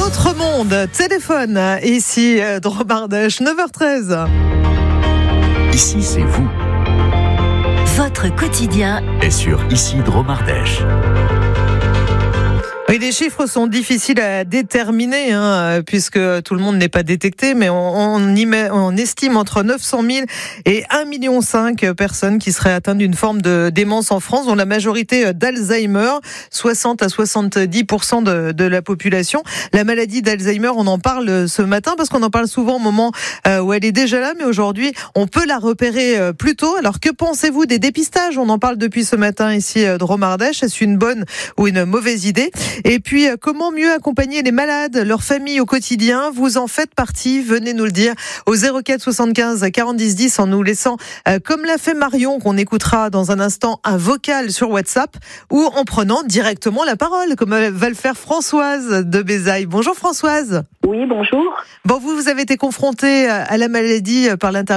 autre monde, téléphone, ici, Dromardèche, 9h13. Ici, c'est vous. Votre quotidien Et sur Ici Dromardèche. Oui, les chiffres sont difficiles à déterminer, puisque tout le monde n'est pas détecté, mais on estime entre 900 000 et 1,5 million de personnes qui seraient atteintes d'une forme de démence en France, dont la majorité d'Alzheimer, 60 à 70% de la population. La maladie d'Alzheimer, on en parle ce matin, parce qu'on en parle souvent au moment où elle est déjà là, mais aujourd'hui, on peut la repérer plus tôt. Alors, que pensez-vous des dépistages ? On en parle depuis ce matin ici, Dromardèche. Est-ce une bonne ou une mauvaise idée ? Et puis, comment mieux accompagner les malades, leurs familles au quotidien ? Vous en faites partie, venez nous le dire au 04 75 40 10 10 en nous laissant, comme l'a fait Marion, qu'on écoutera dans un instant, un vocal sur WhatsApp, ou en prenant directement la parole, comme va le faire Françoise de Bézaille. Bonjour Françoise. Oui, bonjour. Bon, vous avez été confrontée à la maladie par l'intermédiaire